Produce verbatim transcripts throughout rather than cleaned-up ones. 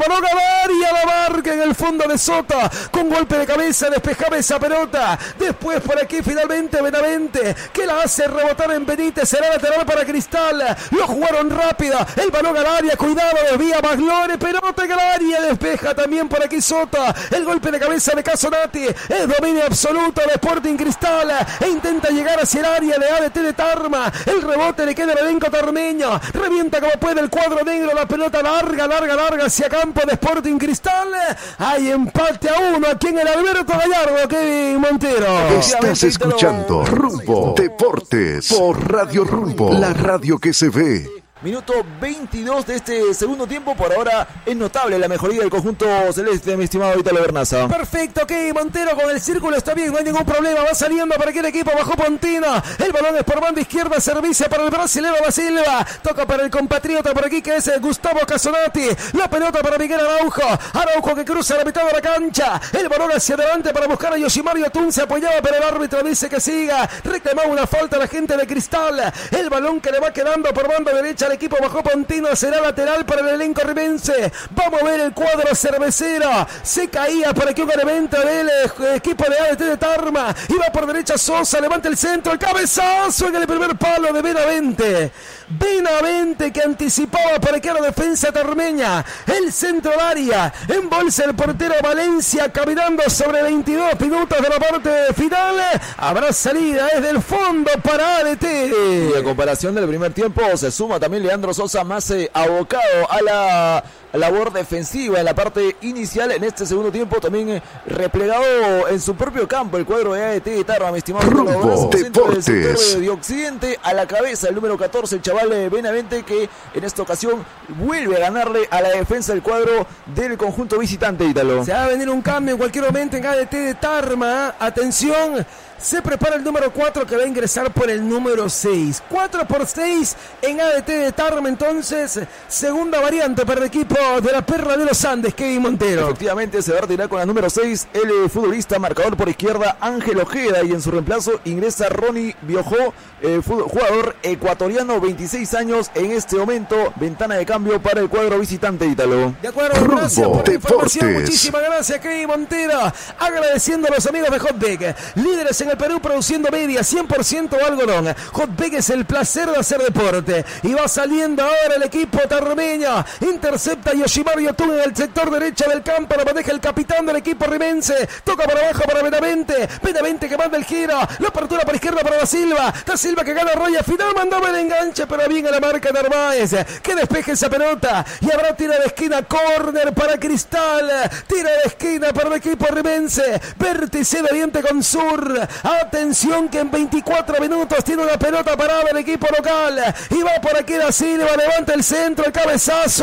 balón al área, la marca en el fondo de Soto, con golpe de cabeza, despejaba esa pelota, después por aquí finalmente Benavente, que la hace rebotar en Benítez, será lateral para Cristal, lo jugaron rápido, el balón al área, cuidado, desvía Maglore, pelota en el área, despeja también por aquí Soto, el golpe de cabeza de Casonati, es dominio absoluto de Sporting Cristal, e intenta llegar hacia el área de A D T de Tarma, el rebote le queda al elenco tarmeño, revienta como puede el cuadro negro, la pelota larga, larga, larga hacia campo de Sporting Cristal, hay empate a uno aquí en el Alberto Gallardo, Kevin Montero. Estás escuchando Rumbo Deportes por Radio Rumbo, la radio que se ve. Minuto veintidós de este segundo tiempo. Por ahora es notable la mejoría del conjunto celeste, mi estimado Italo Bernaza. Perfecto, ok, Montero con el círculo está bien, no hay ningún problema. Va saliendo para aquel equipo bajo Pontino. El balón es por banda izquierda, servicio para el brasileño Da Silva. Toca para el compatriota por aquí que es Gustavo Casonati. La pelota para Miguel Araujo. Araujo que cruza la mitad de la cancha. El balón hacia adelante para buscar a Yoshimaru Tun. Se apoyaba, pero el árbitro dice que siga. Reclamaba una falta a la gente de Cristal. El balón que le va quedando por banda derecha al equipo bajo Pontino, será lateral para el elenco rimense. Vamos a ver el cuadro cervecero. Se caía por aquí un elemento del equipo de A D T de Tarma. Iba por derecha Sosa, levanta el centro, el cabezazo en el primer palo de Benavente. Benavente que anticipaba por aquí a la defensa tarmeña. El centro del área. Embolsa el portero Valencia caminando sobre veintidós minutos de la parte final. Habrá salida desde el fondo para A D T. Y a comparación del primer tiempo se suma también Leandro Sosa, más eh, abocado a la labor defensiva en la parte inicial. En este segundo tiempo también eh, replegado en su propio campo el cuadro de A D T de Tarma, mi estimado Rumbo Deportes. Del sector de Occidente, a la cabeza el número catorce, el chaval de Benavente, que en esta ocasión vuelve a ganarle a la defensa del cuadro del conjunto visitante, Ítalo. Se va a venir un cambio en cualquier momento en A D T de Tarma. Atención, se prepara el número cuatro que va a ingresar por el número seis. cuatro por seis en A D T de Tarma, entonces segunda variante para el equipo de la Perla de los Andes, Kevin Montero. Efectivamente se va a retirar con la número seis el eh, futbolista marcador por izquierda Ángel Ojeda, y en su reemplazo ingresa Ronnie Biojó, eh, jugador ecuatoriano, veintiséis años en este momento, ventana de cambio para el cuadro visitante, Ítalo. De acuerdo, gracias por la información, muchísimas gracias Kevin Montero, agradeciendo a los amigos de Hotbag, líderes en el Perú produciendo media cien por ciento algodón. Hotbag es el placer de hacer deporte, y va saliendo ahora el equipo tarmeño, intercepta Yoshimaru Yotun en el sector derecho del campo, lo maneja el capitán del equipo rimense, toca para abajo para Benavente, Benavente que manda el giro, la apertura por izquierda para Da Silva, Da Silva que gana Roya, final mandaba el enganche, pero bien a la marca de Narváez, que despeje esa pelota, y habrá tira de esquina, córner para Cristal, tira de esquina para el equipo rimense, vértice de Oriente con Sur. Atención que en veinticuatro minutos tiene una pelota parada el equipo local, y va por aquí Da Silva, levanta el centro, el cabezazo,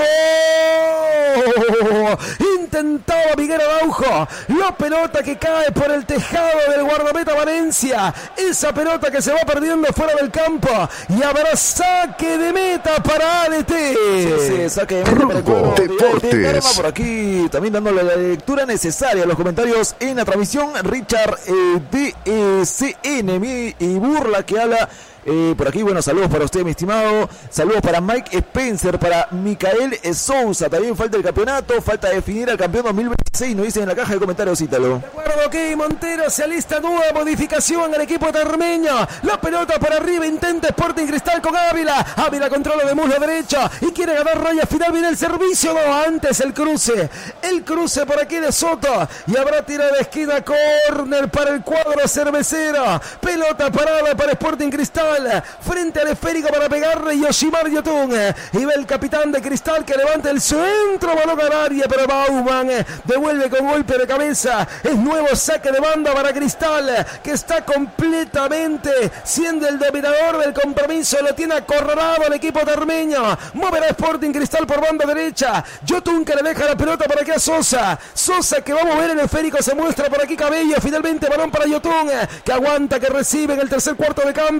intentaba Miguel Araujo, la pelota que cae por el tejado del guardameta Valencia, esa pelota que se va perdiendo fuera del campo, y habrá saque de meta para A D T. Sí, sí, saque de meta para el cuadro de A D T Tarma. Por aquí también dándole la lectura necesaria a los comentarios en la transmisión, Richard eh, D E C N y Burla que habla. Eh, por aquí, bueno, saludos para usted, mi estimado. Saludos para Mike Spencer, para Micael Sousa. También falta el campeonato, falta definir al campeón dos mil veintiséis. Nos dicen en la caja de comentarios, Ítalo. De acuerdo, que Montero se alista nueva modificación al equipo tarmeño. La pelota por arriba, intenta Sporting Cristal con Ávila. Ávila controla de muslo derecho y quiere ganar raya final. Viene el servicio, no, antes el cruce. El cruce por aquí de Soto. Y habrá tira de esquina, córner para el cuadro cervecero. Pelota parada para Sporting Cristal. Frente al esférico para pegarle Yoshimaru Yotun. Y ve el capitán de Cristal que levanta el centro, balón al área, pero Bauman devuelve con golpe de cabeza. Es nuevo saque de banda para Cristal, que está completamente siendo el dominador del compromiso. Lo tiene acorralado el equipo tarmeño. Moverá Sporting Cristal por banda derecha. Yotun que le deja la pelota para aquí a Sosa. Sosa que va a mover el esférico, se muestra por aquí Cabello. Finalmente balón para Yotun, que aguanta, que recibe en el tercer cuarto de campo.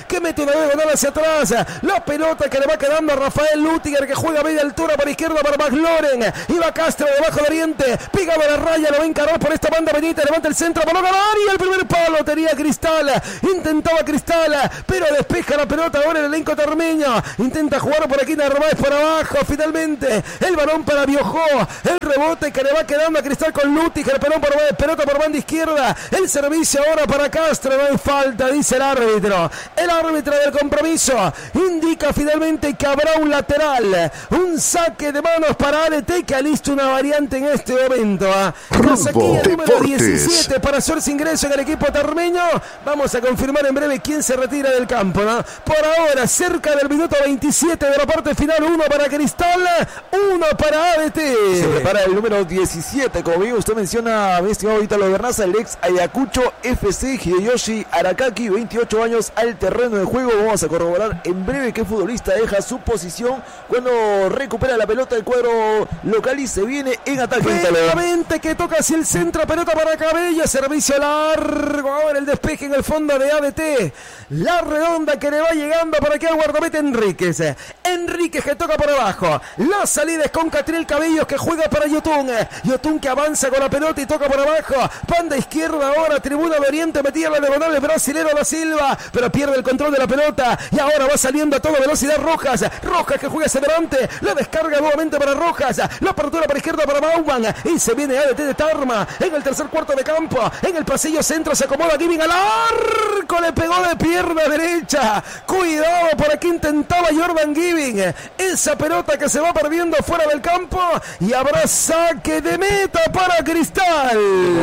que mete una diagonal hacia atrás. La pelota que le va quedando a Rafael Lutiger, que juega a media altura por izquierda para McLaurin. Iba Castro debajo de Oriente, pegado a la raya, lo va a encarar por esta banda Benítez, levanta el centro, balón al área, el primer palo tenía Cristal, intentaba Cristal, pero despeja la pelota ahora el elenco termeño, intenta jugar por aquí Narváez por abajo, finalmente el balón para Biojó, el rebote que le va quedando a Cristal con Lutiger, pelón por, pelota por banda izquierda, el servicio ahora para Castro, no hay falta, dice el árbitro, el árbitro del compromiso indica finalmente que habrá un lateral, un saque de manos para A D T, que alista una variante en este momento. ¿eh? La saquilla número diecisiete para su ingreso en el equipo termeño. Vamos a confirmar en breve quién se retira del campo, ¿no? Por ahora, cerca del minuto veintisiete de la parte final, uno para Cristal, uno para A D T. Se prepara el número diecisiete, como bien usted menciona, mi estimado Ítalo Bernaza, el ex Ayacucho F C, Hideyoshi Arakaki, veintiocho años al terreno de juego. Vamos a corroborar en breve qué futbolista deja su posición cuando recupera la pelota del cuadro local y se viene en ataque. Finalmente que toca hacia el centro, pelota para Cabello, servicio largo, ahora el despeje en el fondo de A D T, la redonda que le va llegando por aquí al guardameta Enríquez, Enríquez que toca por abajo, la salida es con Catriel Cabello que juega para Yotun, Yotun que avanza con la pelota y toca por abajo, banda izquierda ahora, tribuna de Oriente, metía la diagonal el brasilero Da Silva, pero pierde el control de la pelota y ahora va saliendo a toda velocidad Rojas, Rojas que juega hacia adelante, la descarga nuevamente para Rojas, la apertura para izquierda para Bauman y se viene A D T de Tarma en el tercer cuarto de campo, en el pasillo centro se acomoda Giving al arco, le pegó de pierna derecha, cuidado, por aquí intentaba Jordan Giving, esa pelota que se va perdiendo fuera del campo y habrá saque de meta para Cristal.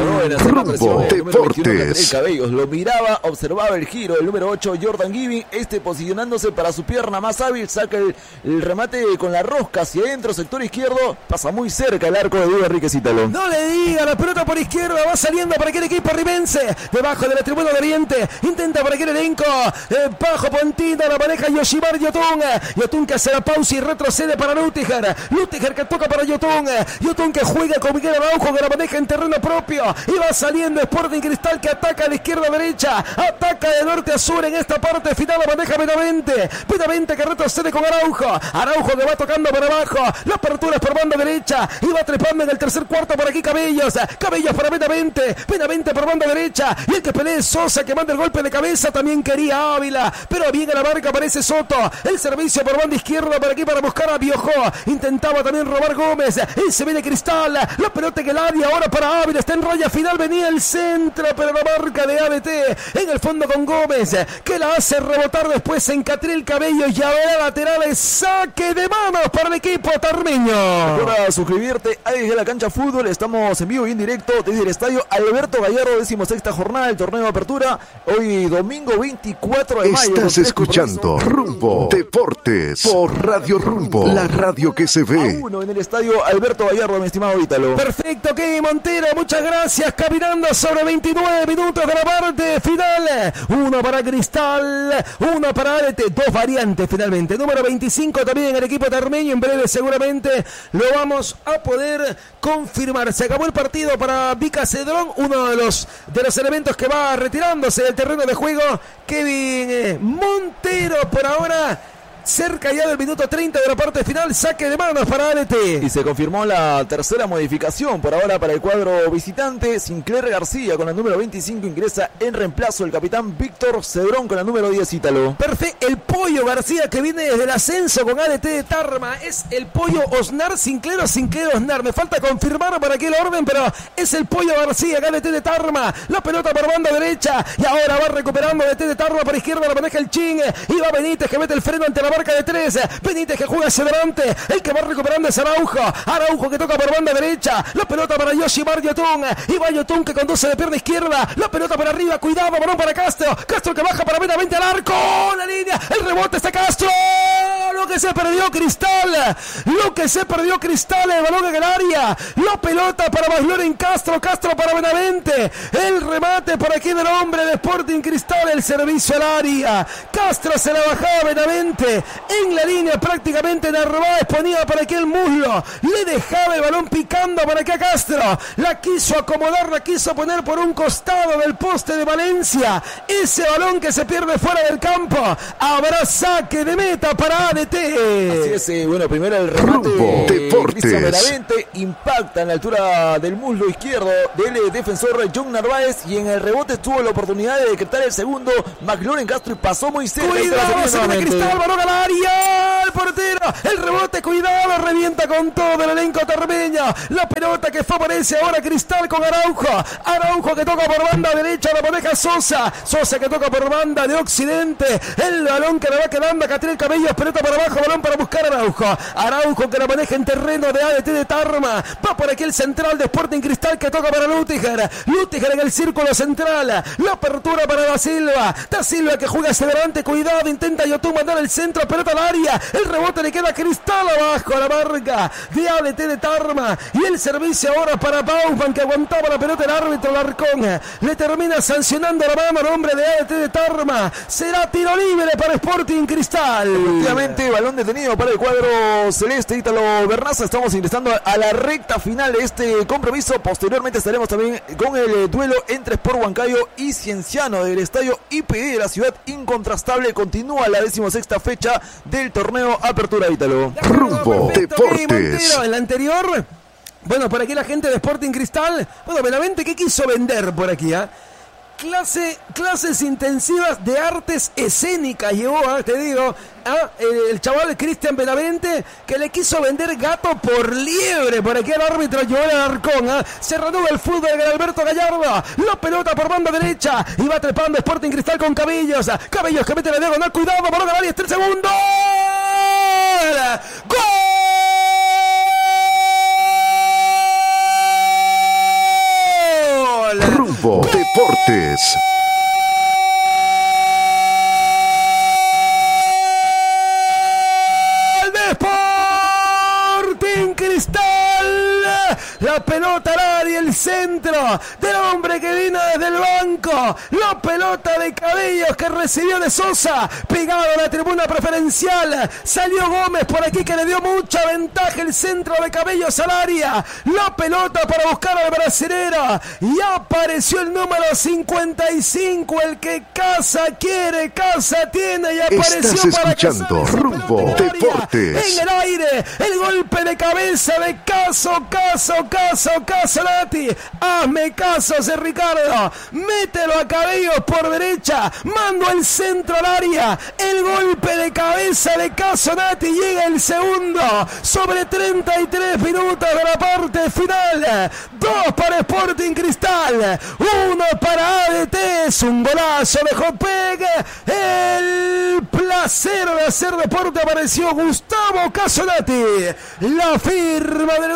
Rumbo Deportes. Cabellos lo miraba, observaba el giro del número ocho Jordan Giving, este posicionándose para su pierna más hábil, saca el, el remate con la rosca hacia adentro, sector izquierdo, pasa muy cerca el arco de Diego Enríquez Ítalo. No le diga, la pelota por izquierda va saliendo para aquel equipo ribense, debajo de la tribuna de Oriente, intenta para aquel elenco, eh, bajo Pontina, la maneja Yoshimar Yotun, Yotun que hace la pausa y retrocede para Lutiger, Lutiger que toca para Yotun, Yotun que juega con Miguel Araujo que la maneja en terreno propio, y va saliendo Sporting Cristal que ataca de izquierda a derecha, ataca de norte a sur en esta parte final, la maneja Benavente, Benavente que retrocede con Araujo, Araujo que va tocando por abajo, la apertura es por banda derecha, y va trepando en el tercer cuarto por aquí Cabellos, Cabellos para Benavente, Benavente por banda derecha, y el que pelea es Sosa que manda el golpe de cabeza, también quería Ávila, pero bien a la marca aparece Soto, el servicio por banda izquierda para aquí para buscar a Biojó, intentaba también robar Gómez, y se viene Cristal, la pelota que el área ahora para Ávila, está en raya final, venía el centro, pero la marca de A D T, en el fondo con Gómez, que la hace rebotar después en Catriel Cabello, y habrá laterales, saque de manos para el equipo tarmeño. Para suscribirte a Desde la Cancha Fútbol, estamos en vivo y en directo desde el estadio Alberto Gallardo, decimosexta jornada del torneo de apertura, hoy domingo veinticuatro de mayo. Estás escuchando Rumbo Deportes por Radio Rumbo, la radio que se ve. A uno en el estadio Alberto Gallardo, mi estimado Ítalo. Perfecto, Kevin Montero, muchas gracias, caminando sobre veintinueve minutos de la parte final, uno para Cristal, uno para A D T, dos variantes finalmente, número veinticinco también en el equipo tarmeño, en breve seguramente lo vamos a poder confirmar. Se acabó el partido para Vica Cedrón, uno de los de los elementos que va retirándose del terreno de juego, Kevin Montero, por ahora cerca ya del minuto treinta de la parte final, saque de manos para A D T. Y se confirmó la tercera modificación por ahora para el cuadro visitante. Sinclair García con la número veinticinco ingresa en reemplazo el capitán Víctor Cedrón con la número diez, Ítalo. Perfecto, el Pollo García que viene desde el ascenso con A D T de Tarma, es el Pollo Osnar Sinclair o Sinclair Osnar, me falta confirmar para aquel orden, pero es el Pollo García, A D T de Tarma, la pelota por banda derecha, y ahora va recuperando A D T de Tarma por izquierda, la maneja el Chin, y va Benítez que mete el freno ante la marca de tres, Benítez que juega hacia adelante, el que va recuperando es Araujo, Araujo que toca por banda derecha, la pelota para Yoshimar Yotun, y va Yotun que conduce de pierna izquierda, la pelota para arriba, cuidado, balón para Castro, Castro que baja para Benavente al arco, la línea, el rebote está Castro, lo que se perdió Cristal, lo que se perdió Cristal, el balón en el área, la pelota para Magloren Castro, Castro para Benavente, el remate por aquí del hombre de Sporting Cristal, el servicio al área, Castro se la bajaba Benavente, en la línea prácticamente Narváez ponía por aquí el muslo, le dejaba el balón picando por aquí a Castro, la quiso acomodar, la quiso poner por un costado del poste de Valencia, ese balón que se pierde fuera del campo, habrá saque de meta para A D T. Así es, eh, bueno, primero el remate de Cristian Benavente, impacta en la altura del muslo izquierdo del defensor John Narváez, y en el rebote tuvo la oportunidad de decretar el segundo Magloren Castro y pasó muy cerca. Cuidado, se de Cristal, balón al área, el portero, el rebote, cuidado, revienta con todo el elenco termeño, la pelota que favorece ahora Cristal con Araujo, Araujo que toca por banda derecha, la maneja Sosa, Sosa que toca por banda de Occidente, el balón que le va quedando a Catriel Cabello, pelota para abajo, balón para buscar a Araujo, Araujo que la maneja en terreno de A D T de Tarma, va por aquí el central de Sporting Cristal que toca para Lutiger, Lutiger en el círculo central, la apertura para Da Silva, Da Silva que juega hacia adelante, cuidado, intenta Yotun mandar el centro, pelota al área, el rebote le queda a Cristal abajo, a la marca de A D T de Tarma, y el servicio ahora para Bauman que aguantaba la pelota, el árbitro Larcón le termina sancionando la mano al hombre de A D T de Tarma, será tiro libre para Sporting Cristal. Efectivamente, balón detenido para el cuadro celeste, Ítalo Bernaza. Estamos ingresando a la recta final de este compromiso. Posteriormente estaremos también con el duelo entre Sport Huancayo y Cienciano del estadio I P E de la ciudad incontrastable. Continúa la decimosexta fecha del torneo Apertura, Ítalo. Rumbo Deportes. El anterior, bueno, por aquí la gente de Sporting Cristal, bueno, Benavente, ¿qué quiso vender por aquí? ¿eh? Clase, clases intensivas de artes escénicas llevó, ¿eh? te digo, ¿eh? el, el chaval Cristian Benavente, que le quiso vender gato por liebre, por aquí el árbitro Joel Alarcón, ¿eh? Se reanuda el fútbol de Alberto Gallardo, la pelota por banda derecha, y va trepando Sporting Cristal con Cabellos, Cabellos que mete la diagonal, cuidado, balón al área, está el segundo, ¡gol! Rumbo Deportes. Sporting Cristal, la pelota al área, el centro del hombre que vino desde el banco, la pelota de Cabellos que recibió de Sosa, pegado a la tribuna preferencial, salió Gómez por aquí que le dio mucha ventaja, el centro de Cabellos al área, la pelota para buscar al brasilero, y apareció el número cincuenta y cinco, el que casa quiere, casa tiene, y apareció Estás para escuchando Rumbo Deportes. En el aire, el golpe de cabeza de Caso, Caso, Caso, Caso Nati, hazme caso, ese Ricardo, mételo a Cabellos por derecha, mando el centro al área, el golpe de cabeza de Caso Nati, llega el segundo, sobre treinta y tres minutos de la parte final, dos para Sporting Cristal, uno para A D T, es un golazo de Jopeg, el placer de hacer deporte, apareció Gustavo Casonati, la firma del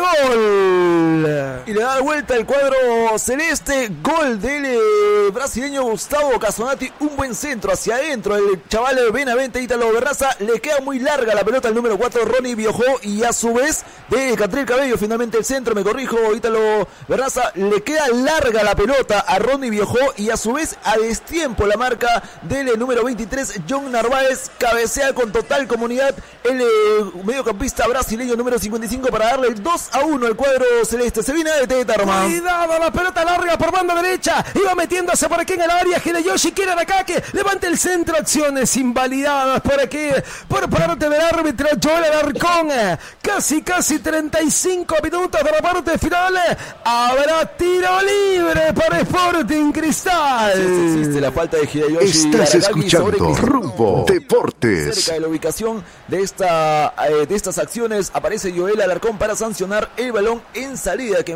gol. Y le da vuelta el cuadro celeste, gol del eh, brasileño Gustavo Casonati, un buen centro hacia adentro, el chaval de Benavente, Ítalo Berraza, le queda muy larga la pelota al número cuatro, Ronnie Biojó, y a su vez de Catriel Cabello, finalmente el centro, me corrijo, Ítalo Berraza, le queda larga la pelota a Ronnie Biojó, y a su vez a destiempo la marca del eh, número veintitrés, John Narváez, cabecea con total comunidad el eh, mediocampista brasileño número cincuenta y cinco para darle el dos a uno al cuadro celeste. Se viene de Teta, Román. Cuidado, la pelota larga por banda derecha, iba metiéndose por aquí en el área, Hideyoshi quiere el ataque, levanta el centro, acciones invalidadas por aquí, por parte del árbitro Joel Alarcón, casi casi treinta y cinco minutos de la parte final, habrá tiro libre para Sporting Cristal. Sí, sí, existe la falta de Hideyoshi. Estás escuchando Rumbo Deportes. Cerca de la ubicación de, esta, eh, de estas acciones aparece Joel Alarcón para sancionar el balón en salida, que en breve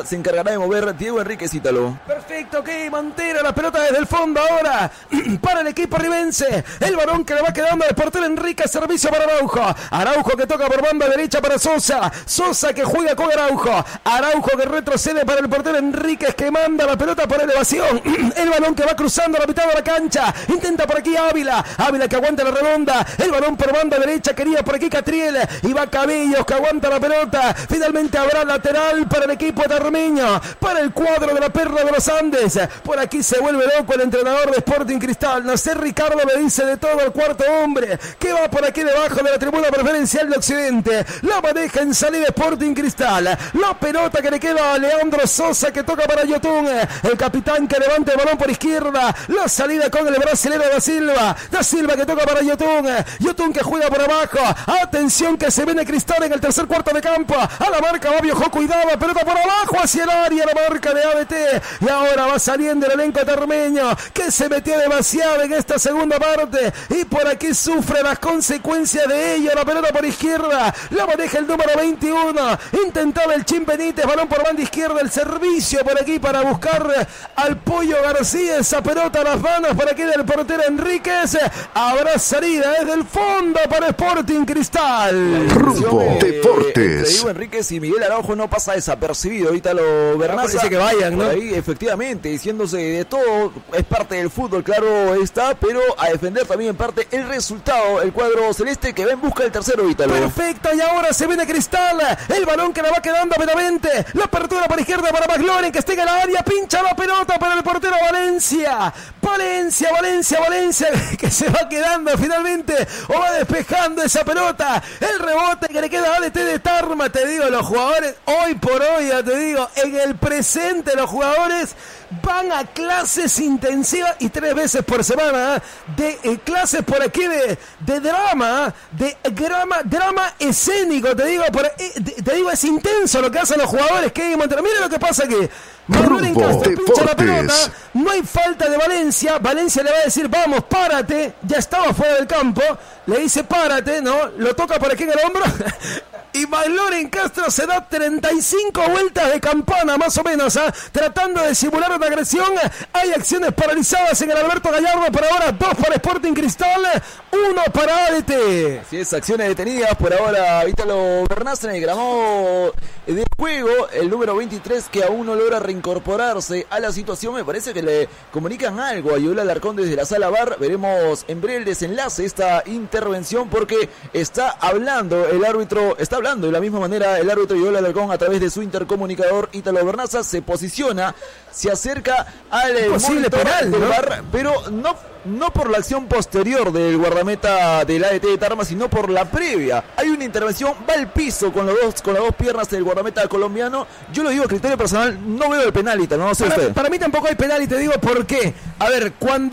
se encargará de mover Diego Enríquez, Ítalo. Perfecto, ok, Montero, la pelota desde el fondo ahora para el equipo ribense. El balón que le va quedando al portero Enríquez, servicio para Araujo. Araujo que toca por banda derecha para Sosa. Sosa que juega con Araujo. Araujo que retrocede para el portero Enríquez, que manda la pelota por elevación. El balón que va cruzando la mitad de la cancha. Intenta por aquí Ávila. Ávila que aguanta la redonda. El balón por banda derecha, quería por aquí Catriel. Y va Cabellos que aguanta la pelota. Finalmente habrá lateral para el equipo tarmeño, para el cuadro de la Perla de los Andes. Por aquí se vuelve loco el entrenador de Sporting Cristal. Nacer Ricardo le dice de todo al cuarto hombre, que va por aquí debajo de la tribuna preferencial de Occidente. La maneja en salida Sporting Cristal. La pelota que le queda a Leandro Sosa, que toca para Yotun. El capitán que levanta el balón por izquierda. La salida con el brasilero Da Silva. Da Silva que toca para Yotun. Yotun que juega por abajo. Atención que se viene Cristal en el tercer cuarto de campo. A la marca va Biojó, cuidado, pelota por abajo hacia el área, la marca de A D T. Y ahora va saliendo el elenco tarmeño, que se metió demasiado en esta segunda parte. Y por aquí sufre las consecuencias de ello. La pelota por izquierda. La maneja el número veintiuno. Intentaba el Chin Benítez, balón por banda izquierda. El servicio por aquí para buscar al Pollo García. Esa pelota a las manos por aquí del portero Enríquez. Habrá salida desde el fondo para Sporting Cristal. Rumbo Eh, Deportes. Entre Diego Enríquez y Miguel Araujo no pasa desapercibido. Ítalo Bernaza. Parece que vayan, ¿no? Por ahí, efectivamente, diciéndose de todo. Es parte del fútbol, claro está, pero a defender también en parte el resultado. El cuadro celeste que va en busca del tercero, Ítalo. Perfecto, y ahora se viene Cristal. El balón que le va quedando a Benavente. La apertura por izquierda para McLaurin, que está en el área. Pincha la pelota para el portero Valencia. Valencia, Valencia, Valencia, que se va quedando finalmente, o va despejando esa pelota. El rebote que le queda a A D T de Tarma. Te digo, los jugadores, hoy por hoy, ya te digo, en el presente los jugadores van a clases intensivas y tres veces por semana, ¿eh? de eh, clases por aquí de, de drama, de drama, drama escénico, te digo, por, eh, te, te digo, es intenso lo que hacen los jugadores que hay en Monterrey. Mira lo que pasa aquí. Manuel Castro pincha la pelota, no hay falta de Valencia. Valencia le va a decir, vamos, párate. Ya estaba fuera del campo, le dice párate, ¿no? Lo toca por aquí en el hombro. Y McLaurin Castro se da treinta y cinco vueltas de campana, más o menos, ¿eh? tratando de simular una agresión. Hay acciones paralizadas en el Alberto Gallardo. Por ahora, dos para Sporting Cristal, uno para A D T. Así es, acciones detenidas por ahora. Ítalo Bernaza en el gramo de juego. El número veintitrés que aún no logra reincorporarse a la situación. Me parece que le comunican algo a Yoel Alarcón desde la sala V A R. Veremos en breve el desenlace de esta intervención, porque está hablando el árbitro, está hablando de la misma manera el árbitro Yoel Alarcón a través de su intercomunicador. Ítalo Bernaza se posiciona, se acerca al posible penal, del ¿no? V A R, pero no, no por la acción posterior del guardameta del A D T de Tarma, sino por la previa. Hay una intervención, va al piso con los dos, con las dos piernas del guardameta colombiano. Yo lo digo a criterio personal, no veo el penal, Ítalo, no sé Para, usted. para mí tampoco hay penal, y te digo por qué. A ver, cuando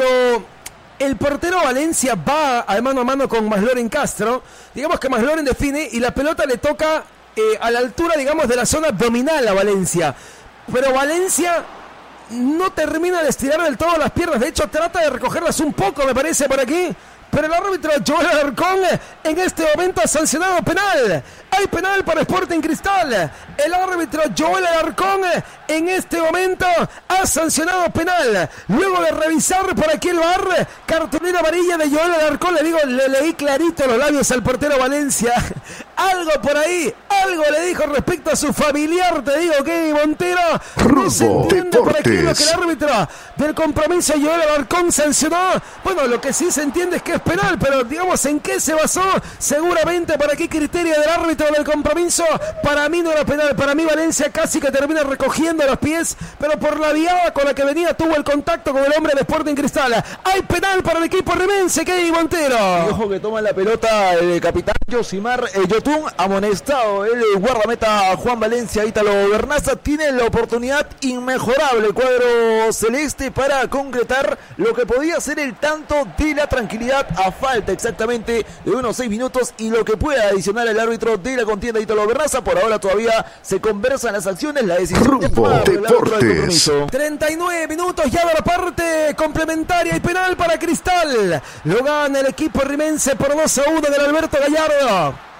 el portero Valencia va a mano a mano con McLaurin Castro, digamos que McLaurin define y la pelota le toca eh, a la altura, digamos, de la zona abdominal a Valencia. Pero Valencia no termina de estirar del todo las piernas. De hecho, trata de recogerlas un poco, me parece, por aquí. Pero el árbitro Joel Alarcón en este momento ha sancionado penal. Hay penal para Sporting Cristal. El árbitro Joel Alarcón en este momento ha sancionado penal. Luego de revisar por aquí el V A R, cartulina amarilla de Joel Alarcón. Le digo, le leí clarito los labios al portero Valencia. Algo por ahí, algo le dijo respecto a su familiar. Te digo que Montero no se entiende por aquí lo que el árbitro del compromiso Joel Alarcón sancionó. Bueno, lo que sí se entiende es que es penal, pero digamos en qué se basó. Seguramente por aquí criterio del árbitro del compromiso. Para mí no era penal, para mí Valencia casi que termina recogiendo los pies, pero por la viada con la que venía tuvo el contacto con el hombre de Sporting Cristal. Hay penal para el equipo rimense, Kevin Montero. Y ojo que toma la pelota el capitán Yosimar eh, Yotun, amonestado el guardameta Juan Valencia. Ítalo Bernaza tiene la oportunidad inmejorable el cuadro celeste para concretar lo que podía ser el tanto de la tranquilidad a falta exactamente de unos seis minutos, y lo que pueda adicionar el árbitro de la contienda Ítalo Bernaza. Por ahora todavía se conversan las acciones, la decisión Rumbo Deportes. treinta y nueve minutos ya de la parte complementaria y penal para Cristal. Lo gana el equipo rimense por dos a uno del Alberto Gallardo.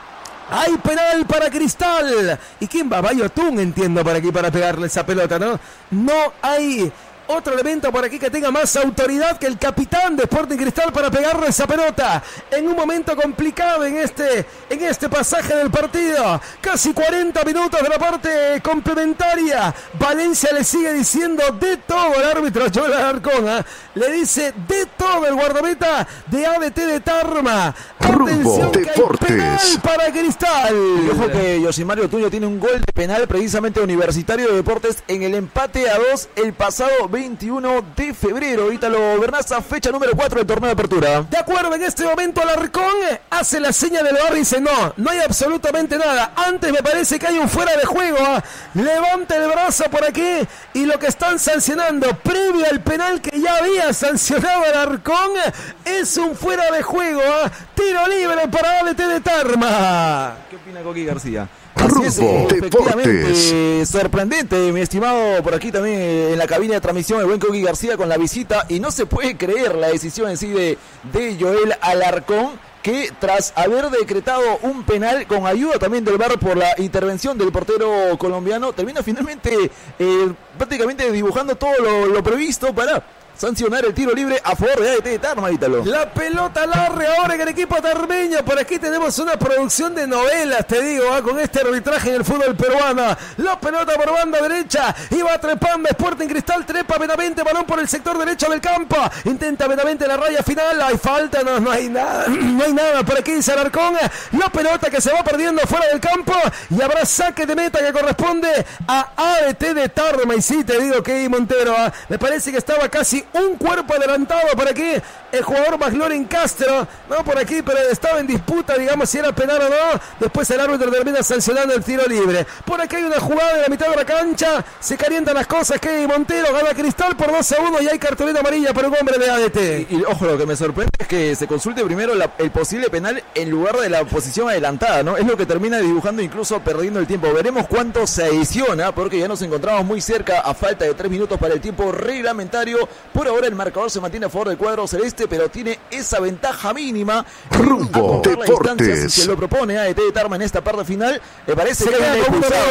Hay penal para Cristal. ¿Y quién va? Va Yotun, entiendo, por aquí para pegarle esa pelota, ¿no? No hay otro elemento por aquí que tenga más autoridad que el capitán de Sporting Cristal para pegarle esa pelota en un momento complicado en este, en este pasaje del partido. Casi cuarenta minutos de la parte complementaria. Valencia le sigue diciendo de todo al árbitro Joel Alarcón, ¿eh? Le dice de todo el guardameta de A D T de Tarma. Atención que hay penal para Cristal. Y ojo que Yosimario Tuño tiene un gol de penal precisamente Universitario de Deportes en el empate a dos el pasado veintiuno de febrero. Ítalo Bernaza, fecha número cuatro del torneo de apertura. De acuerdo, en este momento Alarcón hace la seña del bar y dice no, no hay absolutamente nada. Antes me parece que hay un fuera de juego. ¿eh? Levanta el brazo por aquí y lo que están sancionando previo al penal que ya había sancionado Alarcón es un fuera de juego. ¿eh? Tiro libre para A D T de Tarma. ¿Qué opina Coqui García? Así es, eh, efectivamente, sorprendente, mi estimado, por aquí también eh, en la cabina de transmisión el buen Coqui García con la visita, y no se puede creer la decisión en sí de, de Joel Alarcón, que tras haber decretado un penal con ayuda también del V A R por la intervención del portero colombiano, termina finalmente eh, prácticamente dibujando todo lo, lo previsto para sancionar el tiro libre a favor de A D T de Tarma, Ítalo. La pelota larga ahora en el equipo tarmeño. Por aquí tenemos una producción de novelas, te digo, ¿eh? Con este arbitraje en el fútbol peruano. La pelota por banda derecha y va trepando Sporting Cristal, trepa Benavente, balón por el sector derecho del campo. Intenta Benavente la raya final, hay falta, no, no hay nada, no hay nada. Por aquí dice Alarcón, la pelota que se va perdiendo fuera del campo y habrá saque de meta que corresponde a A D T de Tarma. Y sí, te digo que Montero, ¿eh? Me parece que estaba casi un cuerpo adelantado por aquí el jugador McLaurin Castro, no por aquí, pero estaba en disputa, digamos, si era penal o no. Después el árbitro termina sancionando el tiro libre. Por aquí hay una jugada de la mitad de la cancha, se calientan las cosas, que Montero gana Cristal por dos a uno y hay cartulina amarilla para un hombre de A D T. Y, y ojo, lo que me sorprende es que se consulte primero la, el posible penal en lugar de la posición adelantada, ¿no? Es lo que termina dibujando, incluso perdiendo el tiempo. Veremos cuánto se adiciona, porque ya nos encontramos muy cerca a falta de tres minutos para el tiempo reglamentario. Por ahora el marcador se mantiene a favor del cuadro celeste, pero tiene esa ventaja mínima. Rumbo Deportes. Si se lo propone A D T de Tarma en esta parte final, me parece se que hay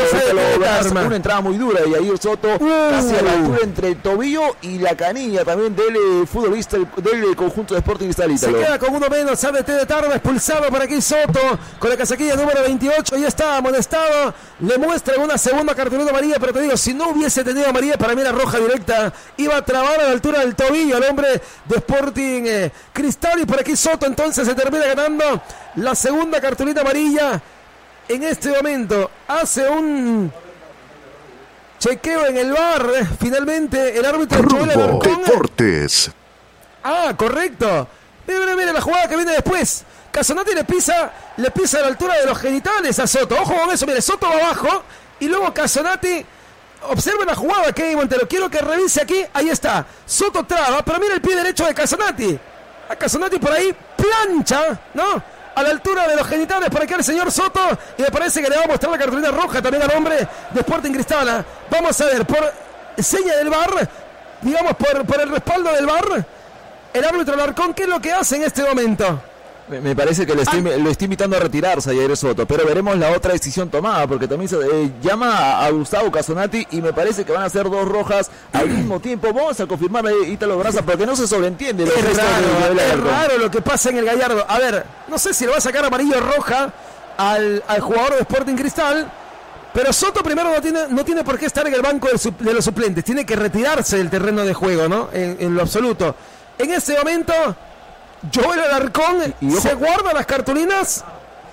una, una entrada muy dura y ahí Soto uh. casi a la altura entre el tobillo y la canilla también del eh, futbolista del conjunto de Sporting Cristal. Se queda con uno menos A D T de Tarma, expulsado por aquí Soto con la casaquilla número veintiocho, ya está amonestado. Le muestran una segunda cartulina amarilla, pero te digo, si no hubiese tenido amarilla, para mí la roja directa iba a trabar a la altura del tobillo al hombre de Sporting eh, Cristal. Y por aquí Soto entonces se termina ganando la segunda cartulina amarilla. En este momento hace un chequeo en el V A R. Finalmente el árbitro Joel Alarcón. Deportes. Ah, correcto. Mira, mira, mira la jugada que viene después. Casonati le pisa, le pisa a la altura de los genitales a Soto. Ojo con eso, mire, Soto va abajo y luego Casonati. Observa la jugada, Kevin Montero. Quiero que revise aquí. Ahí está. Soto traba, pero mira el pie derecho de Casonati. A Casonati por ahí plancha, ¿no? A la altura de los genitales para que el señor Soto. Y me parece que le va a mostrar la cartulina roja también al hombre de Sporting Cristal. Vamos a ver, por seña del V A R, digamos, por, por el respaldo del V A R, el árbitro Alarcón, ¿qué es lo que hace en este momento? Me, me parece que lo está, lo está invitando a retirarse a Jair Soto, pero veremos la otra decisión tomada, porque también se eh, llama a, a Gustavo Casonati y me parece que van a ser dos rojas al mismo tiempo. Vamos a confirmar a Ítalo Braza porque no se sobreentiende. Es raro, es raro lo que pasa en el Gallardo. A ver, no sé si le va a sacar amarillo o roja al, al jugador de Sporting Cristal, pero Soto primero no tiene, no tiene por qué estar en el banco de, de los suplentes, tiene que retirarse del terreno de juego, ¿no? En, en lo absoluto. En este momento Joel Alarcón y, y se guarda las cartulinas.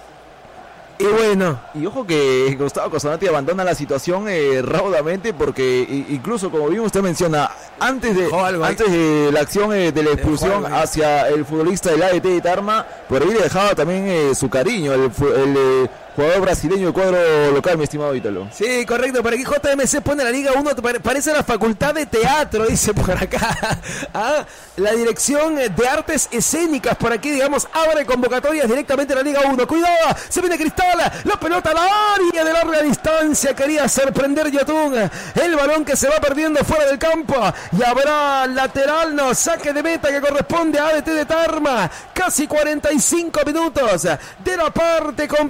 Y bueno. Y ojo que Gustavo Casonati abandona la situación eh, raudamente, porque incluso, como bien usted menciona, antes de antes de la acción eh, de la expulsión hacia el futbolista del A D T de Tarma, por ahí le dejaba también eh, su cariño, el, el eh, jugador brasileño del cuadro local, mi estimado Ítalo. Sí, correcto. Por aquí J M C pone la Liga uno, parece la facultad de teatro, dice por acá. ¿Ah? La dirección de artes escénicas por aquí, digamos, abre convocatorias directamente a la Liga uno. Cuidado, se viene Cristal, la pelota a la área de larga distancia, quería sorprender Yotun. El balón que se va perdiendo fuera del campo y habrá lateral, no, saque de meta que corresponde a A D T de Tarma. Casi cuarenta y cinco minutos de la parte complementaria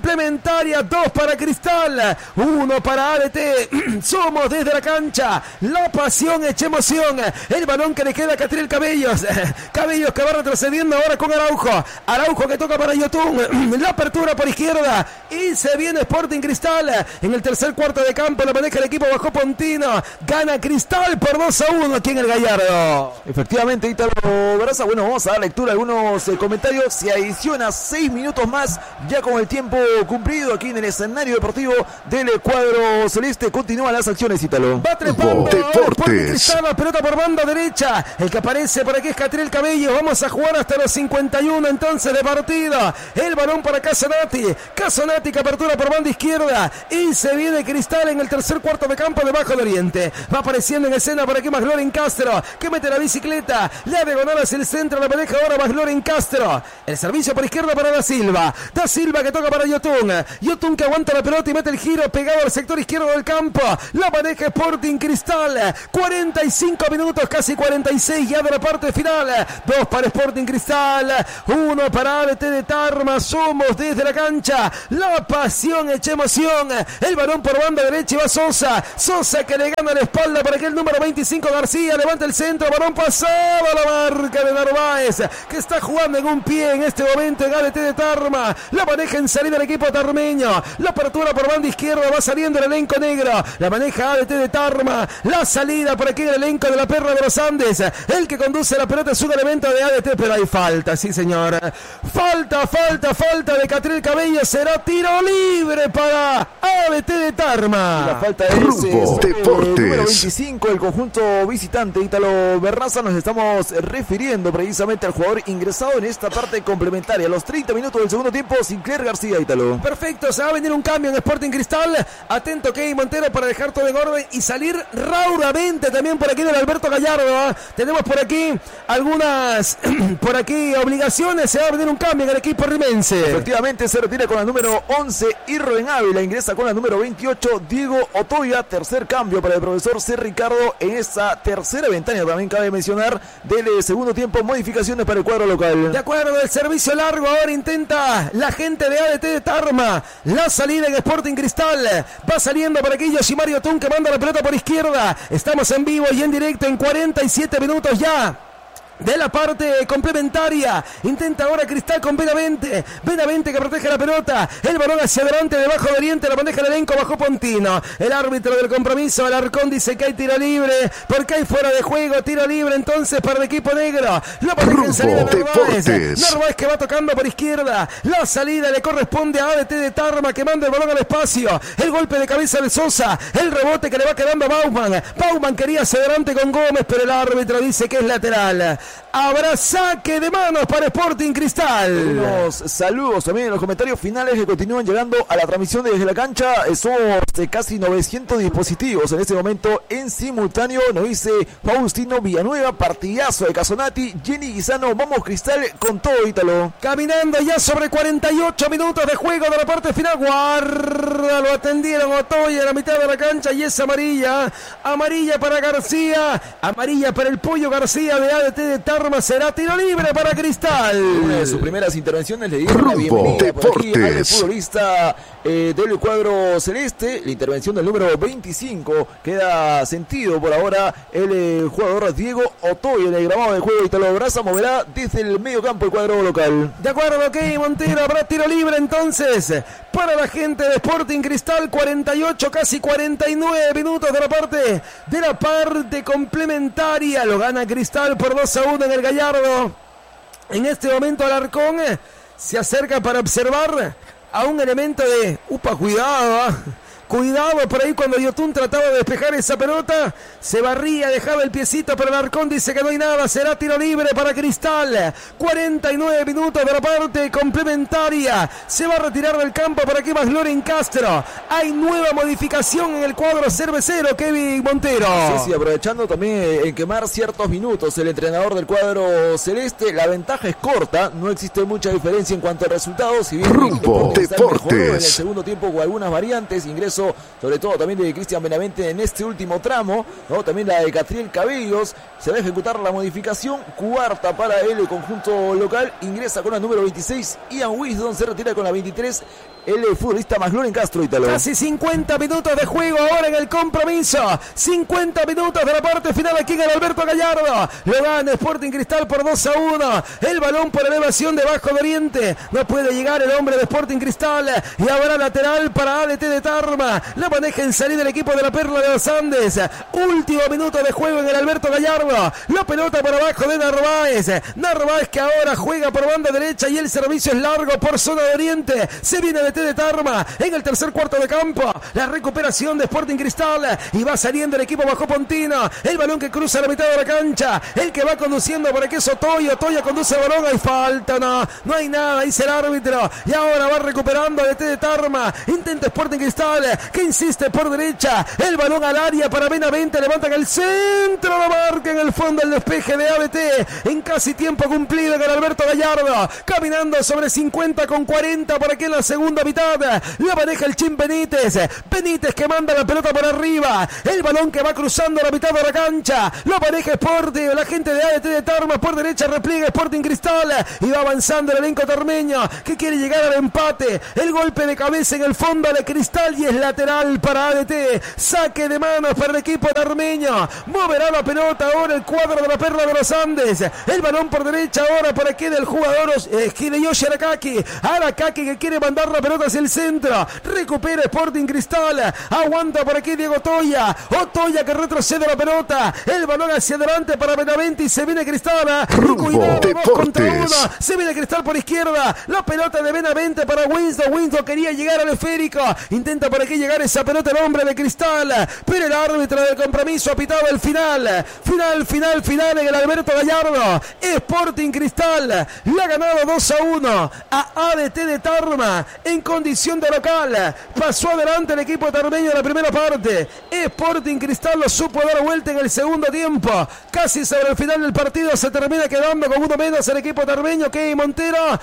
complementaria, dos para Cristal, uno para A D T. Somos desde la cancha, la pasión hecha emoción, el balón que le queda a Catriel Cabellos, Cabellos que va retrocediendo ahora con Araujo, Araujo que toca para Yotun, la apertura por izquierda y se viene Sporting Cristal en el tercer cuarto de campo, la maneja el equipo bajo Pontino, gana Cristal por dos a uno aquí en el Gallardo. Efectivamente, Ítalo Beraza, bueno, vamos a dar lectura a algunos eh, comentarios, se adiciona seis minutos más ya con el tiempo cumplido aquí en el escenario deportivo del cuadro celeste, continúan las acciones, Ítalo. Va trepando Sporting Cristal, la pelota por banda derecha, el que aparece por aquí es Catriel Cabello, vamos a jugar hasta los cincuenta y uno entonces de partida, el balón para Casonati, Casonati que apertura por banda izquierda y se viene Cristal en el tercer cuarto de campo de Bajo de Oriente, va apareciendo en escena por aquí Magloren Castro, que mete la bicicleta, la diagonal hacia el centro, la maneja ahora Magloren Castro, el servicio por izquierda para Da Silva, Da Silva que toca para Yotun, Yotun que aguanta la pelota y mete el giro pegado al sector izquierdo del campo, la maneja Sporting Cristal, cuarenta y cinco minutos, casi cuarenta y seis ya de la parte final, dos para Sporting Cristal, uno para A D T de Tarma, somos desde la cancha, la pasión hecha emoción, el balón por banda derecha y va Sosa, Sosa que le gana la espalda para que el número veinticinco García levanta el centro, balón pasado a la marca de Narváez, que está jugando en un pie en este momento en A D T de Tarma, la maneja en salida el equipo tarmeño, la apertura por banda izquierda, va saliendo el elenco negro, la maneja A D T de Tarma, la salida por aquí el elenco de la Perla de los Andes, el que conduce la pelota es un elemento de A D T, pero hay falta, sí señor, falta, falta, falta de Catriel Cabello, será tiro libre para A D T de Tarma. Y la falta es eh, el número veinticinco, el conjunto visitante, Ítalo Beraza, nos estamos refiriendo precisamente al jugador ingresado en esta parte complementaria, a los treinta minutos del segundo tiempo, Sinclair García, Ítalo. Perfecto, se va a venir un cambio en Sporting Cristal, atento Kevin Montero para dejar todo en orden y salir raudamente también por aquí del Alberto Gallardo, ¿eh? Tenemos por aquí algunas por aquí obligaciones, se va a venir un cambio en el equipo rimense. Efectivamente, se retira con la número once Irroen Ávila, ingresa con la número veintiocho Diego Otoya, tercer cambio para el profesor C. Ricardo en esta tercera ventana, también cabe mencionar del segundo tiempo, modificaciones para el cuadro local. De acuerdo, el servicio largo ahora intenta la gente de A D T de Tarma, la salida en Sporting Cristal, va saliendo por aquí Yoshimaru Yotun que manda la pelota por izquierda, estamos en vivo y en directo en cuarenta y siete minutos ya de la parte complementaria, intenta ahora Cristal con Benavente, Benavente que protege la pelota, el balón hacia adelante de Bajo de Oriente, la maneja el elenco bajo Pontino, el árbitro del compromiso, Alarcón, dice que hay tiro libre, porque hay fuera de juego, tiro libre entonces para el equipo negro, la maneja en salida Narváez, Narváez que va tocando por izquierda, la salida le corresponde a A D T de Tarma que manda el balón al espacio, el golpe de cabeza de Sosa, el rebote que le va quedando a Bauman, Bauman quería hacia adelante con Gómez, pero el árbitro dice que es lateral. Habrá saque de manos para Sporting Cristal. Unos saludos también en los comentarios finales que continúan llegando a la transmisión desde la cancha. Somos de casi novecientos dispositivos en este momento en simultáneo. Nos dice Faustino Villanueva, partidazo de Casonati, Jenny Guisano, vamos Cristal con todo, Ítalo. Caminando ya sobre cuarenta y ocho minutos de juego de la parte final. Guarda, lo atendieron Otoya en la mitad de la cancha y es amarilla. Amarilla para García, amarilla para el Pollo García de A D T de Tarma, será tiro libre para Cristal. Una de sus primeras intervenciones le dieron la bienvenida por aquí al futbolista eh, del cuadro celeste. La intervención del número veinticinco queda sentido por ahora el eh, jugador Diego Otoya en el grabado de juego. Ítalo Beraza moverá desde el medio campo el cuadro local. De acuerdo, ok, Montero, habrá tiro libre entonces para la gente de Sporting Cristal. Cuarenta y ocho, casi cuarenta y nueve minutos de la parte de la parte complementaria. Lo gana Cristal por dos a uno en el Gallardo. En este momento Alarcón se acerca para observar a un elemento de upa, cuidado, ¿eh? Cuidado por ahí cuando Yotun trataba de despejar esa pelota, se barría, dejaba el piecito, pero Alarcón dice que no hay nada, será tiro libre para Cristal. cuarenta y nueve minutos de la parte complementaria, se va a retirar del campo por aquí Magloren Castro. Hay nueva modificación en el cuadro cervecero, Kevin Montero. Sí, sí, aprovechando también en quemar ciertos minutos el entrenador del cuadro celeste, la ventaja es corta, no existe mucha diferencia en cuanto a resultados, si bien Rumbo Deportes en el segundo tiempo con algunas variantes, ingreso sobre todo también de Cristian Benavente en este último tramo, ¿no? También la de Catriel Cabellos, se va a ejecutar la modificación, cuarta para el conjunto local, ingresa con la número veintiséis, Ian Wisdom se retira con la veintitrés, el futbolista Magloren Castro, Ítalo. Casi cincuenta minutos de juego ahora en el compromiso. cincuenta minutos de la parte final aquí en el Alberto Gallardo. Lo gana Sporting Cristal por dos a uno. El balón por elevación debajo de Oriente. No puede llegar el hombre de Sporting Cristal. Y ahora lateral para A D T de Tarma. La maneja en salida el equipo de la Perla de los Andes. Último minuto de juego en el Alberto Gallardo. La pelota por abajo de Narváez. Narváez que ahora juega por banda derecha y el servicio es largo por zona de Oriente. Se viene A D T de Tarma en el tercer cuarto de campo. La recuperación de Sporting Cristal y va saliendo el equipo bajo Pontino. El balón que cruza la mitad de la cancha. El que va conduciendo por aquí es Otoya. Otoya conduce el balón. Hay falta. No, no hay nada. Dice el árbitro. Y ahora va recuperando A D T de Tarma. Intenta Sporting Cristal que insiste por derecha. El balón al área para Benavente. Levantan el centro. Lo marca en el fondo el despeje de A D T. En casi tiempo cumplido con Alberto Gallardo. Caminando sobre cincuenta con cuarenta por aquí en la segunda mitad. La maneja el Chin Benítez. Benítez que manda la pelota por arriba. El balón que va cruzando la mitad de la cancha. Lo maneja Sporting. La gente de A D T de Tarma por derecha repliega Sporting Cristal. Y va avanzando el elenco tarmeño que quiere llegar al empate. El golpe de cabeza en el fondo de Cristal y es lateral para A D T. Saque de manos para el equipo tarmeño. Moverá la pelota ahora el cuadro de la Perla de los Andes. El balón por derecha ahora por aquí del jugador eh, Hideyoshi Arakaki. Arakaki que quiere mandar la pelota hacia el centro. Recupera Sporting Cristal. Aguanta por aquí Diego Otoya. Otoya que retrocede la pelota. El balón hacia adelante para Benavente y se viene Cristal. Rumbo Cuidado, dos contra uno. Deportes. Se viene Cristal por izquierda. La pelota de Benavente para Winston. Winston quería llegar al esférico. Intenta por aquí llegar esa pelota el hombre de Cristal. Pero el árbitro del compromiso ha pitado el final. Final, final, final en el Alberto Gallardo. Sporting Cristal le ha ganado dos a uno a A D T de Tarma en condición de local. Pasó adelante el equipo tarmeño en la primera parte. Sporting Cristal lo supo dar vuelta en el segundo tiempo. Casi sobre el final del partido se termina quedando con uno menos el equipo tarmeño. Kevin Montero.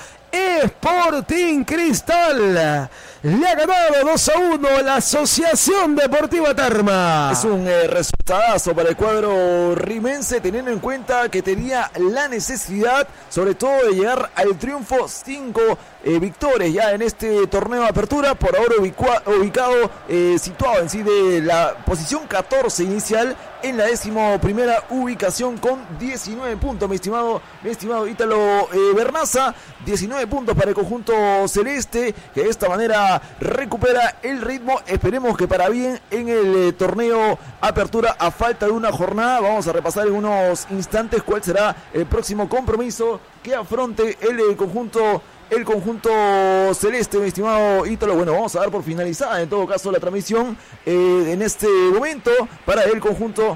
Sporting Cristal le ha ganado dos a uno la Asociación Deportiva Tarma. Es un eh, resultadazo para el cuadro rimense, teniendo en cuenta que tenía la necesidad, sobre todo, de llegar al triunfo. Cinco eh, victorias ya en este torneo de apertura, por ahora ubicua, ubicado, eh, situado en sí de la posición catorce inicial, en la décimo primera ubicación con diecinueve puntos, mi estimado, mi estimado Ítalo eh, Bernaza. diecinueve puntos para el conjunto celeste, que de esta manera recupera el ritmo. Esperemos que para bien en el eh, torneo apertura, a falta de una jornada. Vamos a repasar en unos instantes cuál será el próximo compromiso que afronte el, el conjunto el conjunto celeste, mi estimado Ítalo. Bueno, vamos a dar por finalizada en todo caso la transmisión eh, en este momento para el conjunto.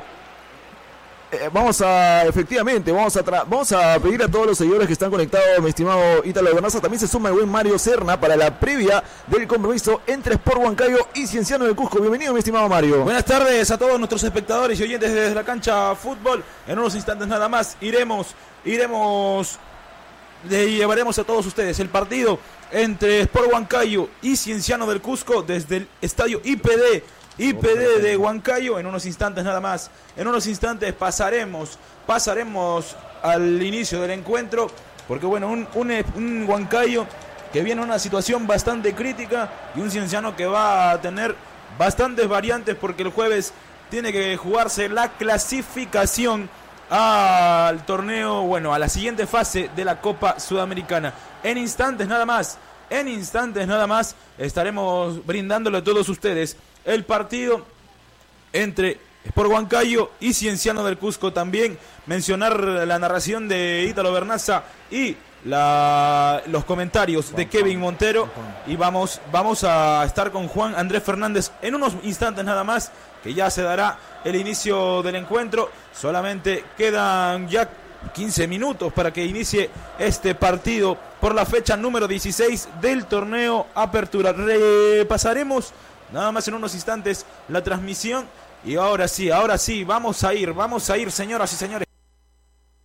Eh, vamos a, efectivamente, vamos a tra- vamos a pedir a todos los seguidores que están conectados, mi estimado Ítalo Bernaza. También se suma el buen Mario Serna para la previa del compromiso entre Sport Huancayo y Cienciano del Cusco. Bienvenido, mi estimado Mario. Buenas tardes a todos nuestros espectadores y oyentes desde la cancha fútbol. En unos instantes nada más iremos, iremos, le llevaremos a todos ustedes el partido entre Sport Huancayo y Cienciano del Cusco desde el estadio I P D. I P D de Huancayo. En unos instantes nada más, en unos instantes pasaremos pasaremos al inicio del encuentro, porque bueno, un, un, un Huancayo que viene en una situación bastante crítica y un Cienciano que va a tener bastantes variantes, porque el jueves tiene que jugarse la clasificación al torneo, bueno, a la siguiente fase de la Copa Sudamericana. En instantes nada más, en instantes nada más estaremos brindándole a todos ustedes el partido entre Sport Huancayo y Cienciano del Cusco. También mencionar la narración de Ítalo Bernaza y la, los comentarios de Kevin Montero. Y vamos, vamos a estar con Juan Andrés Fernández en unos instantes nada más, que ya se dará el inicio del encuentro. Solamente quedan ya quince minutos para que inicie este partido por la fecha número dieciséis del torneo Apertura. Repasaremos nada más en unos instantes la transmisión. Y ahora sí, ahora sí, vamos a ir, vamos a ir, señoras y señores.